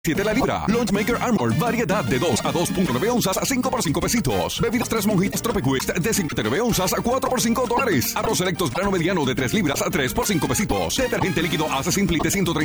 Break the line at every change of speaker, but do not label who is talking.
7 la libra. Lunchmaker Armor, variedad de 2 a 2.9 onzas a 5 por 5 pesitos. Bebidas 3 Monjitas Tropicwist de 59 onzas a 4 por 5 dólares. Arroz selectos grano mediano de 3 libras a 3 por 5 pesitos. Detergente líquido Ace Simply de 130